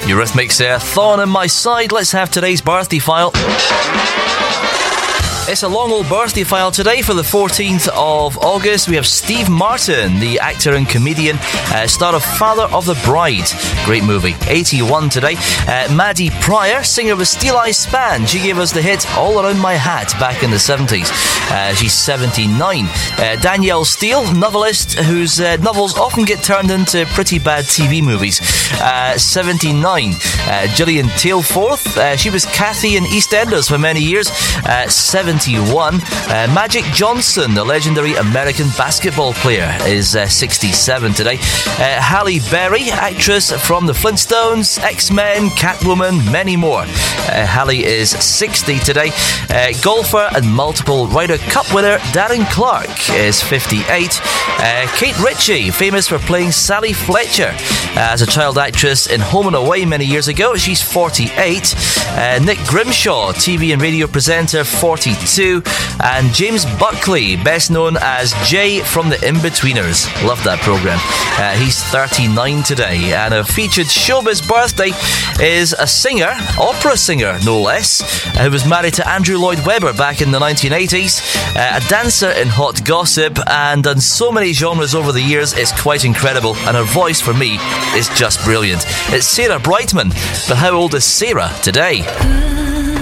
Eurythmics there, Thorn in My Side. Let's have today's birthday file. It's a long old birthday file today for the 14th of August. We have Steve Martin, the actor and comedian, star of Father of the Bride. Great movie. 81 today. Maddie Pryor, singer with Steel Eyes Span. She gave us the hit All Around My Hat back in the 70s. She's 79. Danielle Steele, novelist whose novels often get turned into pretty bad TV movies. 79. Gillian Tailforth. She was Kathy in EastEnders for many years. 71. Magic Johnson, the legendary American basketball player, is 67 today. Halle Berry, actress from the Flintstones, X-Men, Catwoman, many more. Halle is 60 today. Golfer and multiple Ryder Cup winner Darren Clarke is 58. Kate Ritchie, famous for playing Sally Fletcher as a child actress in Home and Away many years ago. She's 48. Nick Grimshaw, TV and radio presenter, 42. And James Buckley, best known as Jay from The Inbetweeners. Love that programme. He's 39 today. And a featured showbiz birthday is a singer, opera singer no less, who was married to Andrew Lloyd Webber back in the 1980s. A dancer in Hot Gossip and done so many genres over the years, it's quite incredible. And her voice, for me, is just brilliant. It's Sarah Brightman. But how old is Sarah today?